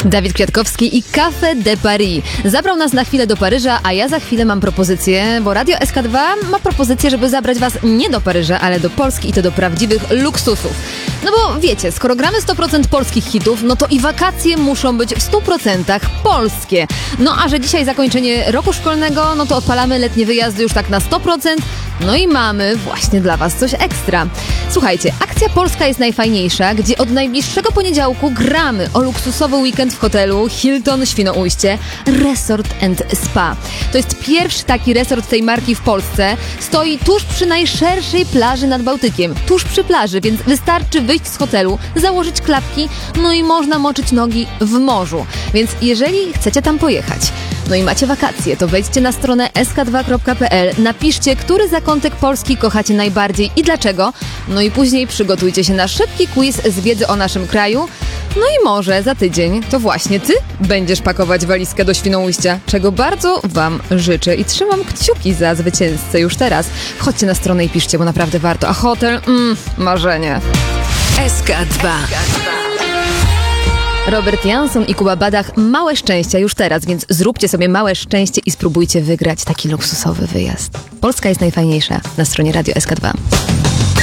Dawid Kwiatkowski i Café de Paris zabrał nas na chwilę do Paryża, a ja za chwilę mam propozycję, bo Radio SK2 ma propozycję, żeby zabrać was nie do Paryża, ale do Polski i to do prawdziwych luksusów. No bo wiecie, skoro gramy 100% polskich hitów, no to i wakacje muszą być w 100% polskie. No a że dzisiaj zakończenie roku szkolnego, no to odpalamy letnie wyjazdy już tak na 100%, no i mamy właśnie dla was coś ekstra. Słuchajcie, akcja Polska jest najfajniejsza, gdzie od najbliższego poniedziałku gramy o luksusowy weekend w hotelu Hilton Świnoujście Resort & Spa. To jest pierwszy taki resort tej marki w Polsce. Stoi tuż przy najszerszej plaży nad Bałtykiem. Tuż przy plaży, więc wystarczy wyjść z hotelu, założyć klapki, no i można moczyć nogi w morzu. Więc jeżeli chcecie tam pojechać, no i macie wakacje, to wejdźcie na stronę sk2.pl, napiszcie, który zakątek Polski kochacie najbardziej i dlaczego. No i później przygotujcie się na szybki quiz z wiedzy o naszym kraju. No i może za tydzień to właśnie ty będziesz pakować walizkę do Świnoujścia, czego bardzo wam życzę i trzymam kciuki za zwycięzcę już teraz. Wchodźcie na stronę i piszcie, bo naprawdę warto. A hotel? Marzenie. SK2. Robert Jansson i Kuba Badach, małe szczęścia już teraz, więc zróbcie sobie małe szczęście i spróbujcie wygrać taki luksusowy wyjazd. Polska jest najfajniejsza na stronie Radio SK2.